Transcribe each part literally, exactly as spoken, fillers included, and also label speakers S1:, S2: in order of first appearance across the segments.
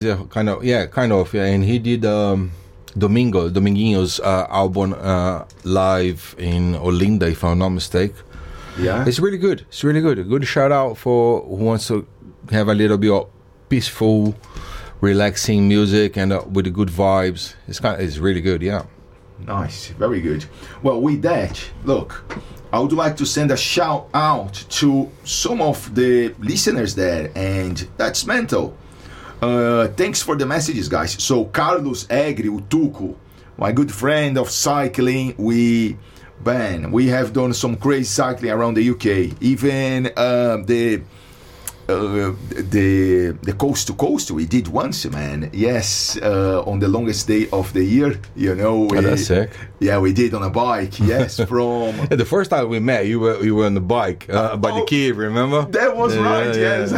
S1: Yeah, kind of. Yeah, kind of. Yeah, and he did um, Domingo, Dominguinho's uh, album uh, live in Olinda, if I'm not mistaken.
S2: Yeah,
S1: it's really good. It's really good. A good shout out for who wants to have a little bit of peaceful, relaxing music and uh, with the good vibes. It's kind of, it's really good. Yeah.
S2: Nice, very good. Well, with that, look, I would like to send a shout out to some of the listeners there, and that's mental. Uh, thanks for the messages, guys. So, Carlos Egri, o Tuco, my good friend of cycling, we, man, we have done some crazy cycling around the U K. Even uh, the Uh, the the coast to coast we did once, man. Yes, uh, on the longest day of the year, you know. We,
S1: oh, that's sick.
S2: Yeah, we did on a bike. Yes, from
S1: yeah, the first time we met, you were you were on the bike uh, by oh, the Kiev. Remember?
S2: That was
S1: yeah,
S2: right.
S1: Yeah,
S2: yes.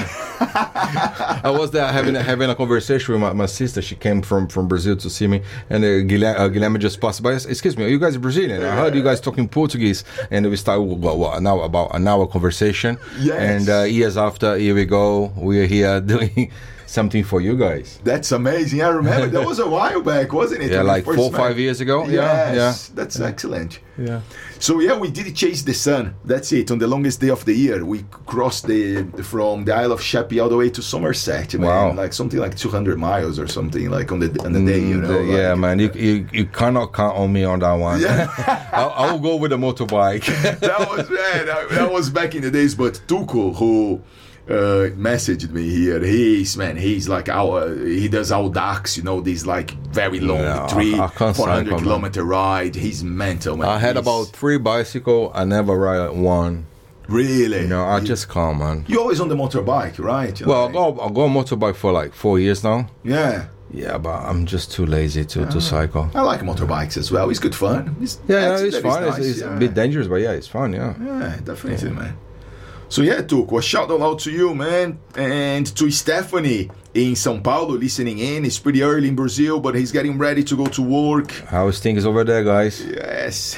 S1: Yeah. I was there having a, having a conversation with my, my sister. She came from, from Brazil to see me, and uh, Guilherme, uh, Guilherme just passed by. Excuse me, are you guys Brazilian? I heard you guys talking Portuguese, and we started well, what, an hour, about an hour conversation.
S2: Yes.
S1: And uh, years after, here we go. We are here doing something for you guys.
S2: That's amazing. I remember that was a while back, wasn't it?
S1: Yeah, like four or five years ago.
S2: Yes,
S1: yeah, yeah.
S2: That's
S1: yeah.
S2: excellent.
S1: Yeah.
S2: So yeah, we did chase the sun. That's it. On the longest day of the year, we crossed the from the Isle of Sheppey all the way to Somerset. Man.
S1: Wow.
S2: Like something like two hundred miles or something like on the on the day. You know.
S1: The, yeah,
S2: like,
S1: man. You, you you cannot count on me on that one.
S2: Yeah.
S1: I will go with a motorbike.
S2: That was man. That, that was back in the days. But Tuco, who uh messaged me here, he's man he's like our he does Audax, you know, these like very long
S1: yeah,
S2: three
S1: I, I
S2: four hundred kilometer ride. He's mental, man.
S1: I had
S2: he's,
S1: about three bicycle. I never ride one.
S2: Really?
S1: You know, I
S2: you,
S1: just can't, man.
S2: You're always on the motorbike, right? You
S1: well,
S2: know,
S1: I go I go on motorbike for like four years now.
S2: Yeah.
S1: Yeah, but I'm just too lazy to, to cycle.
S2: I like motorbikes as well. It's good fun. It's,
S1: yeah, yeah, it's fun.
S2: Nice,
S1: it's it's
S2: yeah.
S1: a bit dangerous, but yeah, it's fun. Yeah.
S2: Yeah, definitely, yeah. man. So yeah, Tuco, a shout out to you, man, and to Stephanie in São Paulo listening in. It's pretty early in Brazil, but he's getting ready to go to work.
S1: How's things over there, guys?
S2: Yes.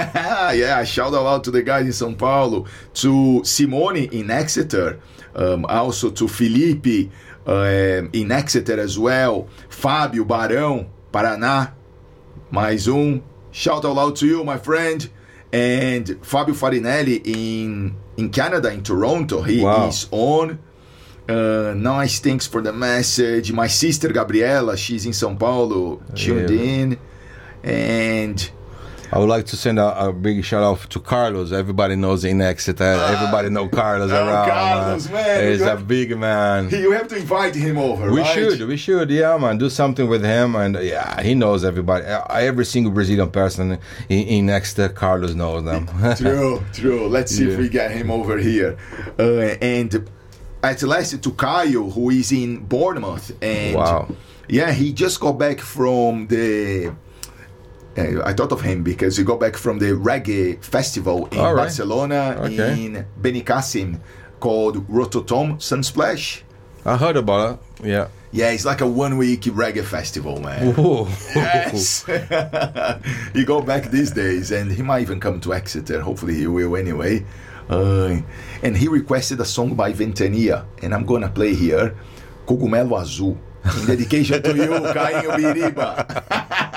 S2: Yeah, shout out to the guys in São Paulo, to Simone in Exeter, um, also to Felipe um, in Exeter as well, Fábio Barão, Paraná, mais um. Shout out to you, my friend. And Fábio Farinelli in in Canada, in Toronto, he
S1: wow.
S2: is on. Uh, nice, thanks for the message. My sister Gabriela, she's in São Paulo, tuned
S1: yeah.
S2: in. And
S1: I would like to send a, a big shout out to Carlos. Everybody knows in Exeter. Uh, Everybody knows Carlos
S2: oh,
S1: around.
S2: Carlos, man. man.
S1: He's a big man.
S2: You have to invite him over,
S1: We
S2: right?
S1: should. We should. Yeah, man. Do something with him. And yeah, he knows everybody. Every single Brazilian person in, in Exeter, Carlos knows them.
S2: True, true. Let's see
S1: yeah.
S2: if we get him over here. Uh, and at last to Kyle, who is in Bournemouth. And
S1: wow.
S2: Yeah, he just got back from the... Uh, I thought of him because he got back from the reggae festival in right. Barcelona,
S1: okay.
S2: in Benicàssim, called Rototom Sunsplash.
S1: I heard about it, yeah.
S2: Yeah, it's like a one-week reggae festival, man.
S1: Whoa.
S2: Yes! He got back these days, and he might even come to Exeter. Hopefully he will anyway. Uh, and he requested a song by Ventania, and I'm gonna play here, Cogumelo Azul, in dedication to you, Caio Biriba.